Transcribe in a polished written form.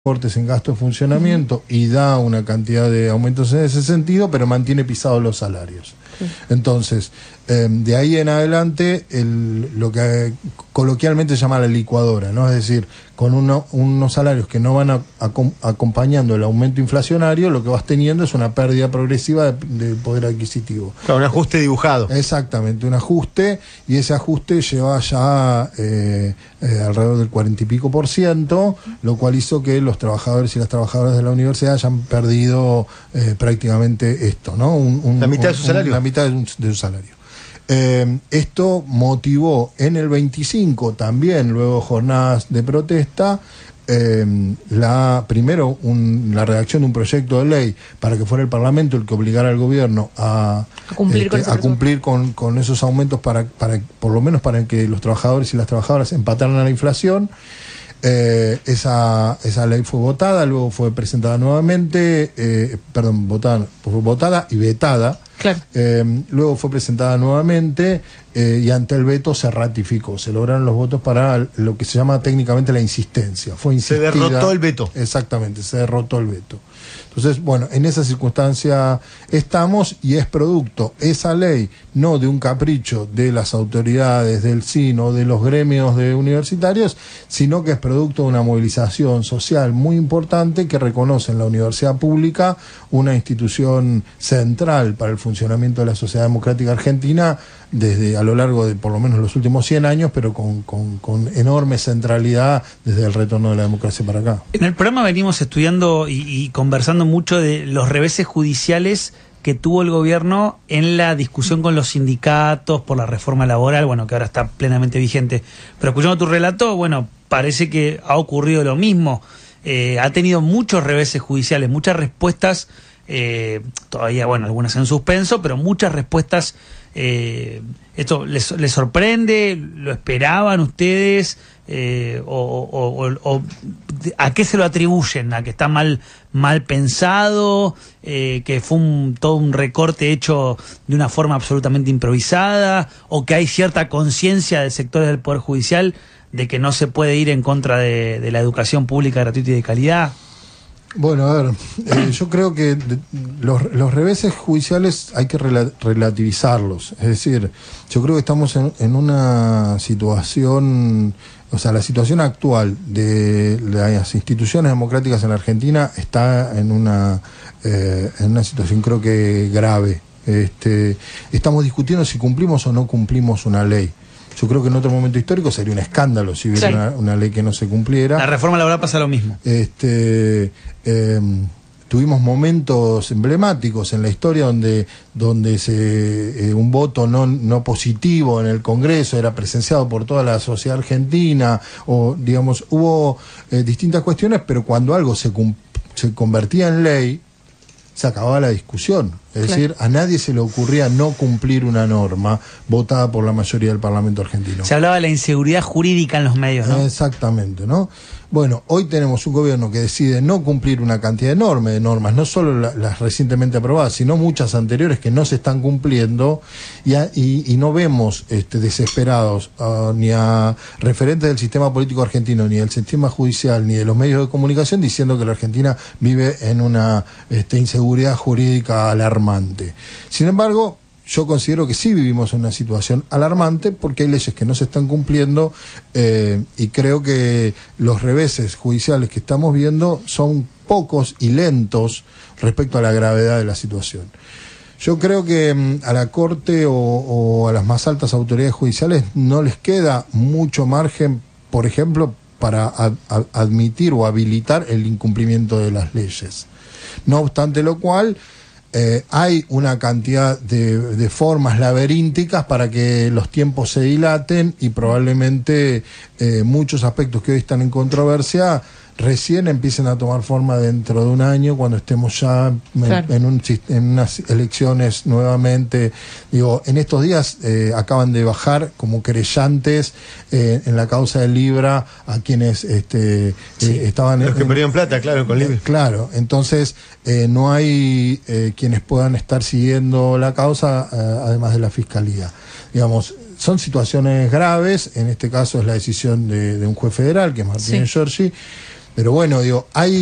cortes en gasto de funcionamiento y da una cantidad de aumentos en ese sentido, pero mantiene pisados los salarios. Entonces, de ahí en adelante, lo que coloquialmente se llama la licuadora, ¿no? Es decir, con unos salarios que no van acompañando el aumento inflacionario, lo que vas teniendo es una pérdida progresiva de poder adquisitivo. Claro, un ajuste dibujado. Exactamente, un ajuste, y ese ajuste lleva ya alrededor del 40 y pico %, lo cual hizo que los trabajadores y las trabajadoras de la universidad hayan perdido prácticamente esto, ¿no? La mitad de su salario. La mitad de su salario. Esto motivó en el 25 también, luego jornadas de protesta, la redacción de un proyecto de ley para que fuera el Parlamento el que obligara al gobierno a cumplir con esos aumentos para por lo menos para que los trabajadores y las trabajadoras empataran a la inflación. Esa ley fue votada, luego fue presentada nuevamente, votada y vetada. Claro. Luego fue presentada nuevamente y ante el veto se ratificó. Se lograron los votos para lo que se llama técnicamente la insistencia. Se derrotó el veto. Exactamente, se derrotó el veto. Entonces, bueno, en esa circunstancia estamos, y es producto esa ley no de un capricho de las autoridades del CIN o de los gremios de universitarios, sino que es producto de una movilización social muy importante que reconoce en la universidad pública una institución central para el funcionamiento de la sociedad democrática argentina desde a lo largo de por lo menos los últimos 100 años, pero con enorme centralidad desde el retorno de la democracia para acá. En el programa venimos estudiando y conversando mucho de los reveses judiciales que tuvo el gobierno en la discusión con los sindicatos por la reforma laboral, bueno, que ahora está plenamente vigente. Pero escuchando tu relato, bueno, parece que ha ocurrido lo mismo. Ha tenido muchos reveses judiciales, muchas respuestas, todavía, bueno, algunas en suspenso, pero muchas respuestas. ¿Esto les sorprende? ¿Lo esperaban ustedes? O ¿a qué se lo atribuyen? ¿A que está mal pensado? ¿Que fue todo un recorte hecho de una forma absolutamente improvisada? ¿O que hay cierta conciencia de sectores del Poder Judicial de que no se puede ir en contra de la educación pública gratuita y de calidad? Bueno, a ver, yo creo que los reveses judiciales hay que relativizarlos. Es decir, yo creo que estamos en una situación, o sea, la situación actual de las instituciones democráticas en la Argentina está en una situación, creo que grave. Estamos discutiendo si cumplimos o no cumplimos una ley. Yo creo que en otro momento histórico sería un escándalo si hubiera una ley que no se cumpliera. La reforma laboral pasa lo mismo. Tuvimos momentos emblemáticos en la historia donde un voto no positivo en el Congreso era presenciado por toda la sociedad argentina, o digamos, hubo distintas cuestiones, pero cuando algo se convertía en ley, se acababa la discusión. Es decir, a nadie se le ocurría no cumplir una norma votada por la mayoría del Parlamento argentino. Se hablaba de la inseguridad jurídica en los medios, ¿no? Exactamente, ¿no? Bueno, hoy tenemos un gobierno que decide no cumplir una cantidad enorme de normas, no solo las recientemente aprobadas, sino muchas anteriores que no se están cumpliendo, y no vemos desesperados ni a referentes del sistema político argentino, ni del sistema judicial, ni de los medios de comunicación diciendo que la Argentina vive en una inseguridad jurídica alarmante. Sin embargo, yo considero que sí vivimos en una situación alarmante porque hay leyes que no se están cumpliendo, y creo que los reveses judiciales que estamos viendo son pocos y lentos respecto a la gravedad de la situación. Yo creo que a la Corte o a las más altas autoridades judiciales no les queda mucho margen, por ejemplo, para admitir o habilitar el incumplimiento de las leyes. No obstante lo cual, hay una cantidad de formas laberínticas para que los tiempos se dilaten, y probablemente muchos aspectos que hoy están en controversia recién empiecen a tomar forma dentro de un año, cuando estemos ya en unas elecciones nuevamente. Digo, en estos días acaban de bajar como querellantes en la causa de Libra a quienes estaban... Los que perdieron plata, claro, con Libra. Claro, entonces no hay quienes puedan estar siguiendo la causa, además de la Fiscalía. Digamos, son situaciones graves. En este caso es la decisión de un juez federal, que es Martínez Giorgi, Pero bueno, digo, hay